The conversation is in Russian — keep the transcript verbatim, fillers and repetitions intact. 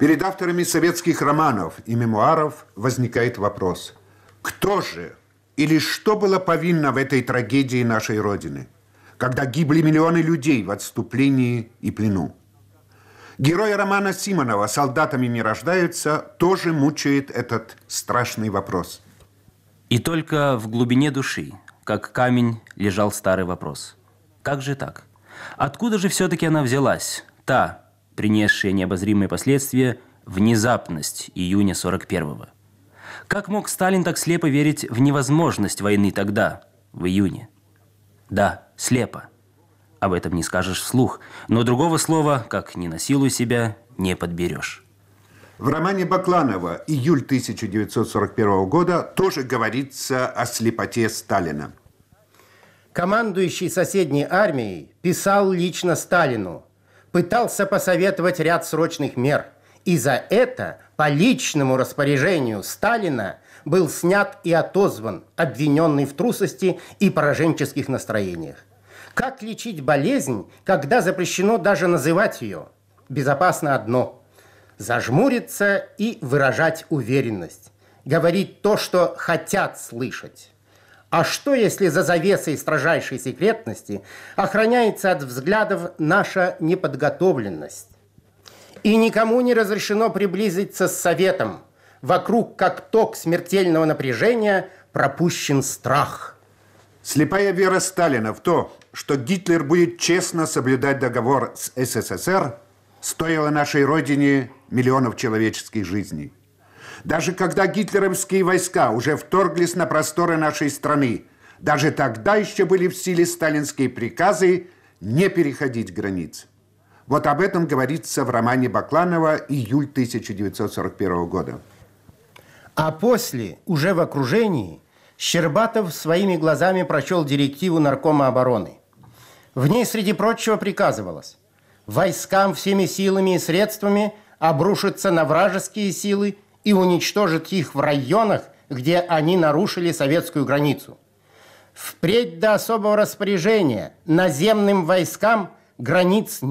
Перед авторами советских романов и мемуаров возникает вопрос: кто же или что было повинно в этой трагедии нашей Родины, когда гибли миллионы людей в отступлении и плену? Герои романа Симонова «Солдатами не рождаются» тоже мучает этот страшный вопрос. И только в глубине души, как камень, лежал старый вопрос. Как же так? Откуда же все-таки она взялась, та, принесшая необозримые последствия, внезапность июня сорок первого? Как мог Сталин так слепо верить в невозможность войны тогда, в июне? Да, слепо. Об этом не скажешь вслух, но другого слова, как «не насилуй себя», не подберешь. В романе Бакланова «Июль тысяча девятьсот сорок первого года» тоже говорится о слепоте Сталина. Командующий соседней армией писал лично Сталину, пытался посоветовать ряд срочных мер, и за это по личному распоряжению Сталина был снят и отозван, обвиненный в трусости и пораженческих настроениях. Как лечить болезнь, когда запрещено даже называть ее? Безопасно одно – зажмуриться и выражать уверенность, говорить то, что хотят слышать. А что, если за завесой строжайшей секретности охраняется от взглядов наша неподготовленность? И никому не разрешено приблизиться с советом. Вокруг, как ток смертельного напряжения, пропущен страх. Слепая вера Сталина в то, что Гитлер будет честно соблюдать договор с СССР, стоила нашей Родине миллионов человеческих жизней. Даже когда гитлеровские войска уже вторглись на просторы нашей страны, даже тогда еще были в силе сталинские приказы не переходить границ. Вот об этом говорится в романе Бакланова «Июль тысяча девятьсот сорок первого года». А после, уже в окружении, Щербатов своими глазами прочел директиву Наркома обороны. В ней, среди прочего, приказывалось войскам всеми силами и средствами обрушиться на вражеские силы и уничтожить их в районах, где они нарушили советскую границу. Впредь до особого распоряжения наземным войскам границ